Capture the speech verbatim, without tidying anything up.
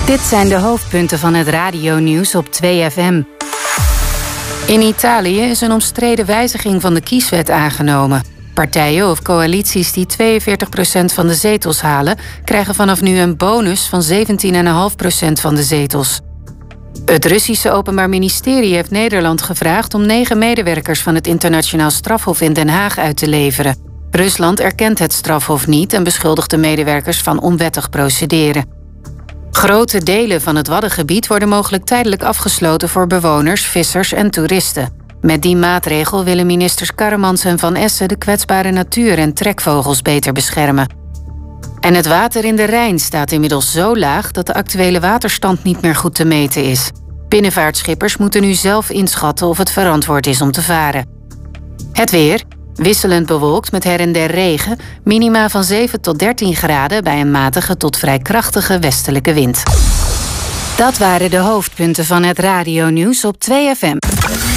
Dit zijn de hoofdpunten van het radionieuws op twee F M. In Italië is een omstreden wijziging van de kieswet aangenomen. Partijen of coalities die tweeënveertig procent van de zetels halen, krijgen vanaf nu een bonus van zeventien komma vijf procent van de zetels. Het Russische Openbaar Ministerie heeft Nederland gevraagd om negen medewerkers van het Internationaal Strafhof in Den Haag uit te leveren. Rusland erkent het strafhof niet en beschuldigt de medewerkers van onwettig procederen. Grote delen van het Waddengebied worden mogelijk tijdelijk afgesloten voor bewoners, vissers en toeristen. Met die maatregel willen ministers Karremans en Van Essen de kwetsbare natuur en trekvogels beter beschermen. En het water in de Rijn staat inmiddels zo laag dat de actuele waterstand niet meer goed te meten is. Binnenvaartschippers moeten nu zelf inschatten of het verantwoord is om te varen. Het weer. Wisselend bewolkt met her en der regen, minima van zeven tot dertien graden bij een matige tot vrij krachtige westelijke wind. Dat waren de hoofdpunten van het radionieuws op twee F M.